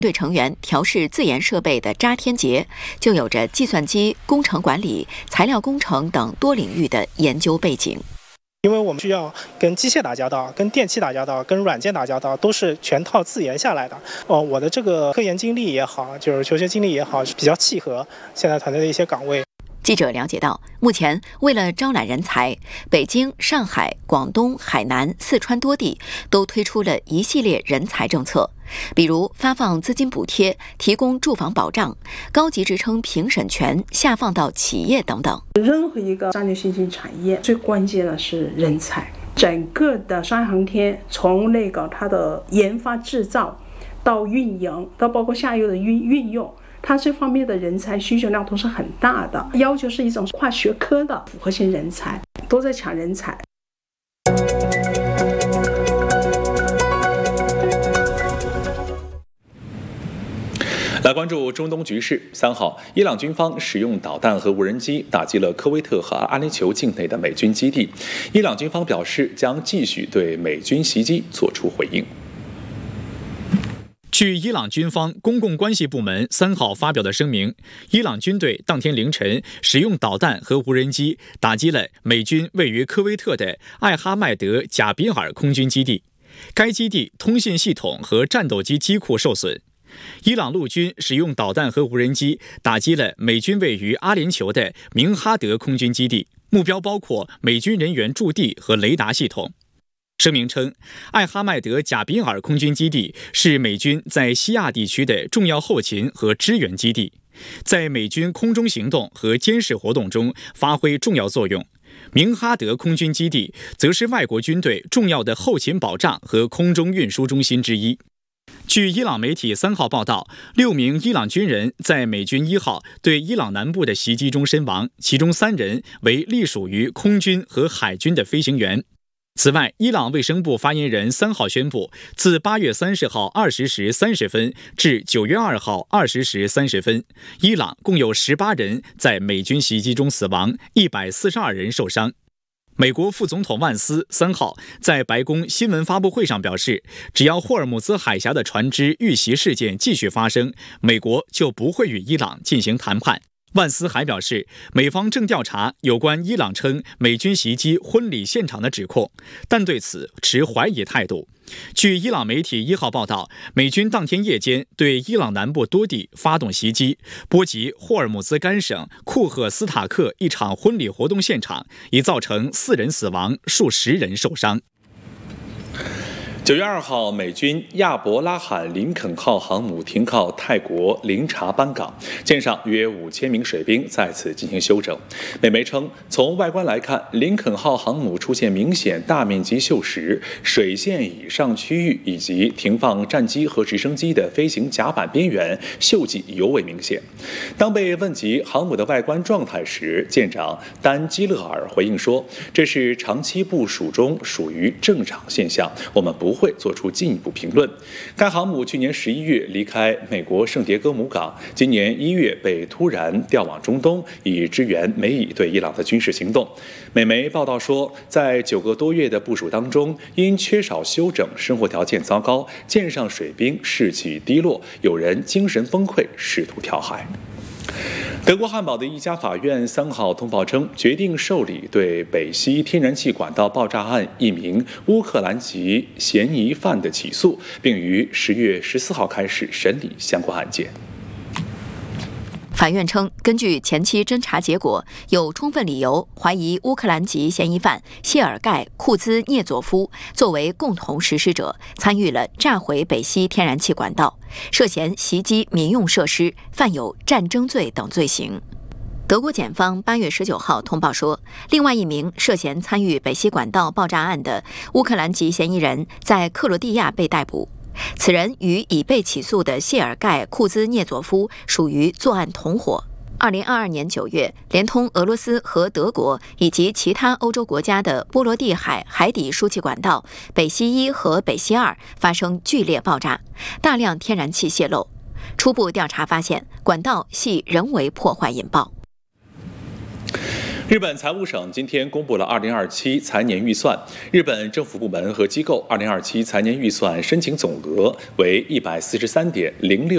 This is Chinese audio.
队成员调试自研设备的查天杰，就有着计算机、工程管理、材料工程等多领域的研究背景。 因为我们需要跟机械打交道、跟电气打交道、跟软件打交道，都是全套自研下来的。我的这个科研经历也好，就是求学经历也好，是比较契合现在团队的一些岗位。 记者了解到，目前为了招揽人才，北京、上海、广东、海南、四川多地都推出了一系列人才政策，比如发放资金补贴、提供住房保障、高级职称评审权下放到企业等等。 任何一个战略新兴产业，最关键的是人才。整个的商业航天，从它的研发制造到运营，到包括下游的运用。它这方面的人才需求量都是很大的，要求是一种跨学科的复合型人才，都在抢人才。 来关注中东局势。3号，伊朗军方使用导弹和无人机打击了科威特和阿联酋境内的美军基地。伊朗军方表示将继续对美军袭击作出回应。 据伊朗军方公共关系部门3号发表的声明，伊朗军队当天凌晨使用导弹和无人机打击了美军位于科威特的艾哈迈德贾比尔空军基地，该基地通信系统和战斗机机库受损。伊朗陆军使用导弹和无人机打击了美军位于阿联酋的明哈德空军基地，目标包括美军人员驻地和雷达系统。声明称，艾哈迈德贾比尔空军基地是美军在西亚地区的重要后勤和支援基地，在美军空中行动和监视活动中发挥重要作用。明哈德空军基地则是外国军队重要的后勤保障和空中运输中心之一。据伊朗媒体3号报道，6名伊朗军人在美军1号对伊朗南部的袭击中身亡，其中3人为隶属于空军和海军的飞行员。此外，伊朗卫生部发言人3号宣布，自8月30号20时30分至9月2号20时30分，伊朗共有18人在美军袭击中死亡，142人受伤。美国副总统万斯3号在白宫新闻发布会上表示，只要霍尔木兹海峡的船只遇袭事件继续发生，美国就不会与伊朗进行谈判。万斯还表示，美方正调查有关伊朗称美军袭击婚礼现场的指控，但对此持怀疑态度。据伊朗媒体1号报道，美军当天夜间对伊朗南部多地发动袭击，波及霍尔木兹干省库赫斯塔克一场婚礼活动现场，已造成4人死亡，数十人受伤。 9月2号，美军亚伯拉罕林肯号航母停靠泰国林察班港，舰上约5000名水兵在此进行休整。美媒称，从外观来看，林肯号航母出现明显大面积锈蚀，水线以上区域以及停放战机和直升机的飞行甲板边缘锈迹尤为明显。当被问及航母的外观状态时，舰长丹基勒尔回应说：“这是长期部署中属于正常现象，我们不会做出进一步评论。”该航母去年11月离开美国圣迭戈母港，今年1月被突然调往中东，以支援美以对伊朗的军事行动。美媒报道说，在9个多月的部署当中，因缺少休整，生活条件糟糕，舰上水兵士气低落，有人精神崩溃，试图跳海。德国汉堡的一家法院3号通报称，决定受理对北溪天然气管道爆炸案一名乌克兰籍嫌疑犯的起诉，并于10月14号开始审理相关案件。 法院称，根据前期侦查结果，有充分理由怀疑乌克兰籍嫌疑犯谢尔盖·库兹涅佐夫作为共同实施者，参与了炸毁北溪天然气管道，涉嫌袭击民用设施，犯有战争罪等罪行。德国检方8月19号通报说，另外一名涉嫌参与北溪管道爆炸案的乌克兰籍嫌疑人在克罗地亚被逮捕。此人与已被起诉的谢尔盖·库兹涅佐夫属于作案同伙。2022年9月，连通俄罗斯和德国以及其他欧洲国家的波罗的海海底输气管道北溪1和北溪2发生剧烈爆炸，大量天然气泄漏。初步调查发现，管道系人为破坏引爆。 日本财务省今天公布了2027财年预算，日本政府部门和机构2027财年预算申请总额为143.06